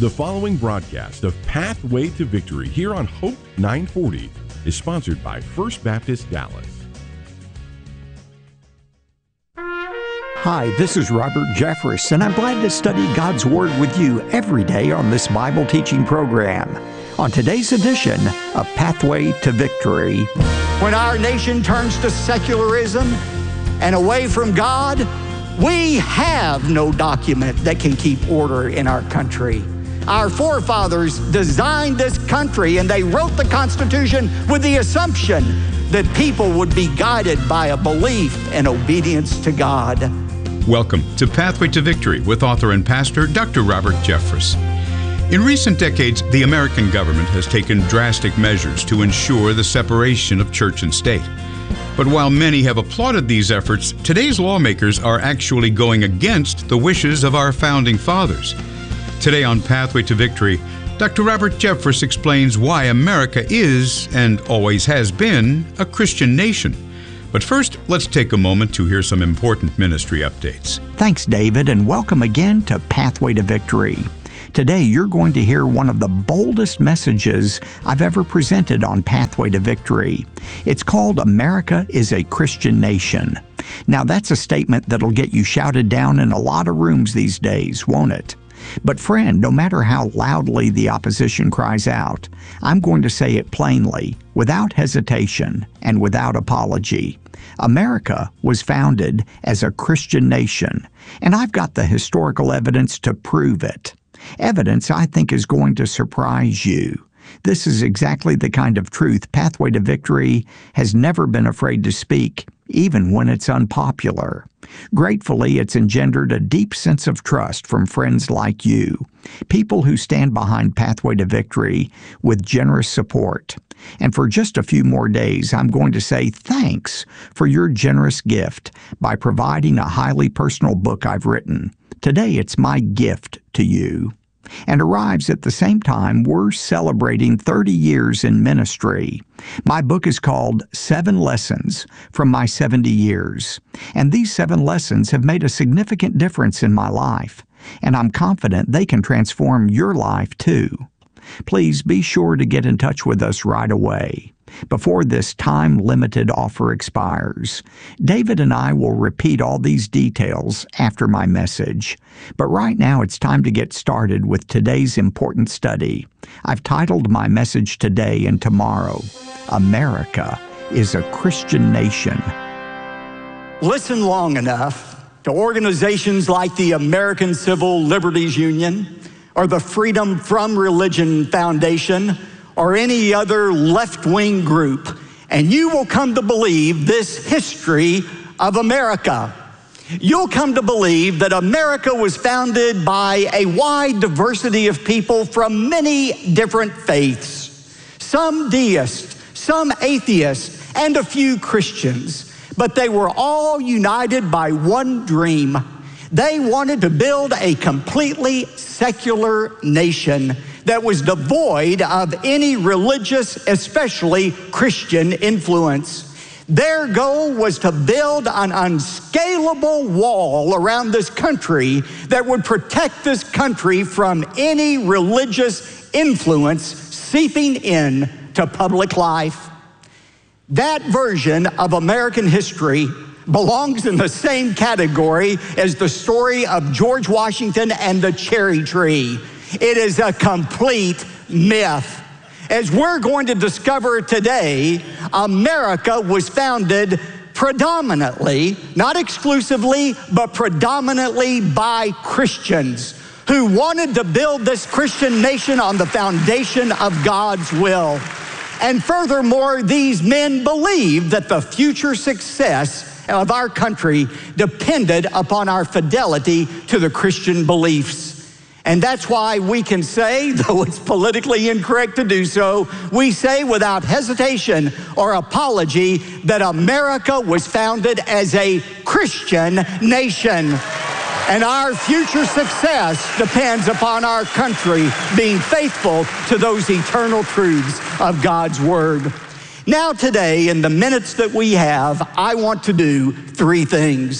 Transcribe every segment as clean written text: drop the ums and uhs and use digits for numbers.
The following broadcast of Pathway to Victory here on Hope 940 is sponsored by First Baptist Dallas. Hi, this is Robert Jeffress, and I'm glad to study God's Word with you every day on this Bible teaching program. On today's edition of Pathway to Victory. When our nation turns to secularism and away from God, we have no document that can keep order in our country. Our forefathers designed this country and they wrote the Constitution with the assumption that people would be guided by a belief and obedience to God. Welcome to Pathway to Victory with author and pastor Dr. Robert Jeffress. In recent decades, the American government has taken drastic measures to ensure the separation of church and state. But while many have applauded these efforts, today's lawmakers are actually going against the wishes of our founding fathers. Today on Pathway to Victory, Dr. Robert Jeffress explains why America is, and always has been, a Christian nation. But first, let's take a moment to hear some important ministry updates. Thanks, David, and welcome again to Pathway to Victory. Today, you're going to hear one of the boldest messages I've ever presented on Pathway to Victory. It's called America is a Christian Nation. Now, that's a statement that'll get you shouted down in a lot of rooms these days, won't it? But friend, no matter how loudly the opposition cries out, I'm going to say it plainly, without hesitation and without apology. America was founded as a Christian nation, and I've got the historical evidence to prove it. Evidence I think is going to surprise you. This is exactly the kind of truth Pathway to Victory has never been afraid to speak, even when it's unpopular. Gratefully, it's engendered a deep sense of trust from friends like you, people who stand behind Pathway to Victory with generous support. And for just a few more days, I'm going to say thanks for your generous gift by providing a highly personal book I've written. Today, it's my gift to you. And arrives at the same time we're celebrating 30 years in ministry. My book is called 7 Lessons from My 70 Years. And these 7 lessons have made a significant difference in my life. And I'm confident they can transform your life too. Please be sure to get in touch with us right away, before this time-limited offer expires. David and I will repeat all these details after my message. But right now it's time to get started with today's important study. I've titled my message today and tomorrow, America is a Christian Nation. Listen long enough to organizations like the American Civil Liberties Union or the Freedom from Religion Foundation or any other left-wing group, and you will come to believe this history of America. You'll come to believe that America was founded by a wide diversity of people from many different faiths, some deists, some atheists, and a few Christians, but they were all united by one dream. They wanted to build a completely secular nation that was devoid of any religious, especially Christian influence. Their goal was to build an unscalable wall around this country that would protect this country from any religious influence seeping in to public life. That version of American history belongs in the same category as the story of George Washington and the cherry tree. It is a complete myth. As we're going to discover today, America was founded predominantly, not exclusively, but predominantly by Christians who wanted to build this Christian nation on the foundation of God's will. And furthermore, these men believed that the future success of our country depended upon our fidelity to the Christian beliefs. And that's why we can say, though it's politically incorrect to do so, we say without hesitation or apology that America was founded as a Christian nation. And our future success depends upon our country being faithful to those eternal truths of God's Word. Now today, in the minutes that we have, I want to do 3 things.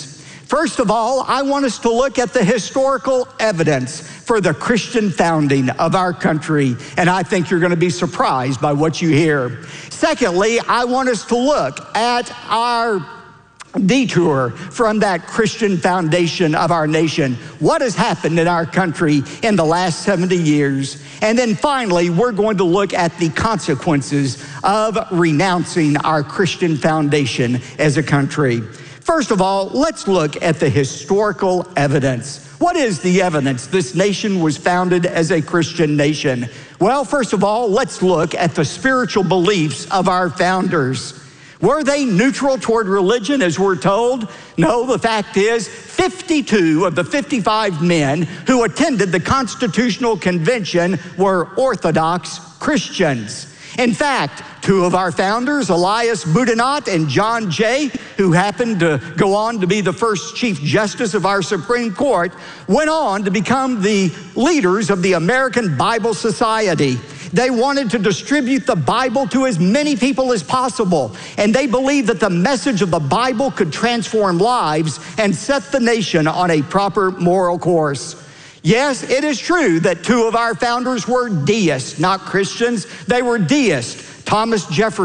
First of all, I want us to look at the historical evidence for the Christian founding of our country, and I think you're going to be surprised by what you hear. Secondly, I want us to look at our detour from that Christian foundation of our nation. What has happened in our country in the last 70 years? And then finally, we're going to look at the consequences of renouncing our Christian foundation as a country. First of all, let's look at the historical evidence. What is the evidence this nation was founded as a Christian nation? Well, first of all, let's look at the spiritual beliefs of our founders. Were they neutral toward religion, as we're told? No, the fact is 52 of the 55 men who attended the Constitutional Convention were Orthodox Christians. In fact, two of our founders, Elias Boudinot and John Jay, who happened to go on to be the first Chief Justice of our Supreme Court, went on to become the leaders of the American Bible Society. They wanted to distribute the Bible to as many people as possible, and they believed that the message of the Bible could transform lives and set the nation on a proper moral course. Yes, it is true that two of our founders were deists, not Christians. They were deists. Thomas Jefferson